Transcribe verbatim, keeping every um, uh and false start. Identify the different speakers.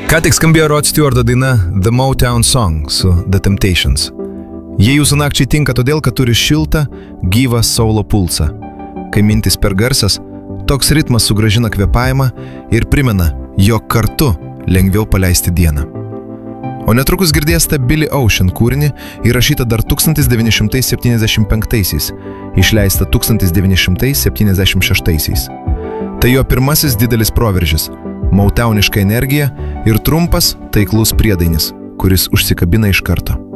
Speaker 1: Ką tik skambėjo Rod Stewarto daina The Motown Song su The Temptations. Jie jūsų nakčiai tinka todėl, kad turi šiltą, gyvą saulo pulsą. Kai mintis per garsas, toks ritmas sugrąžina kvėpavimą ir primena, jog kartu lengviau paleisti dieną. O netrukus girdėsite Billy Ocean kūrinį, įrašytą dar tūkstantis devyni šimtai septyniasdešimt penktaisiais, išleistą tūkstantis devyni šimtai septyniasdešimt šeštaisiais. Tai jo pirmasis didelis proveržis, mautauniška energija ir trumpas, taiklus priedainis, kuris užsikabina iš karto.